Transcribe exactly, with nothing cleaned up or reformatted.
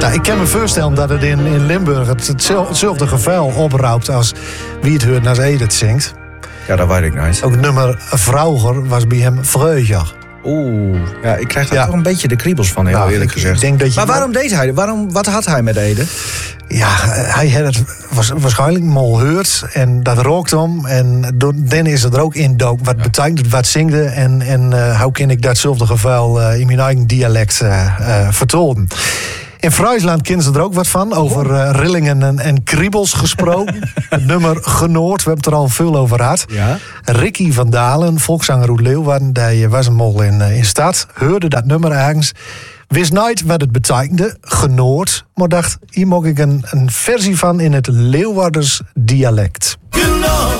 ik kan me voorstellen dat het in, in Limburg het, hetzelfde gevuil opraapt als wie het hoort naar Ede het zingt. Ja, dat weet ik niet. Ook het nummer Vrauger was bij hem Vreuger. Oeh, ja, ik krijg daar Ja. toch een beetje de kriebels van, heel Nou, eerlijk ik gezegd. denk dat je maar waarom deed hij? Waarom, wat had hij met Ede? Ja, hij had het was, waarschijnlijk mal gehoord en dat rookt om. En door, dan is het er ook in dook. Wat betekent het, wat zingde en, en uh, hoe kan ik datzelfde gevuil uh, in mijn eigen dialect uh, uh, vertolken. In Friesland kennen ze er ook wat van, over uh, rillingen en, en kriebels gesproken. Het nummer Genoord, we hebben het er al veel over gehad. Ja. Ricky van Dalen, volkszanger uit Leeuwarden, die was een mol in, uh, in stad, hoorde dat nummer ergens. Wist nooit wat het betekende, Genoord, maar dacht, hier mag ik een, een versie van in het Leeuwarders dialect. Genoord.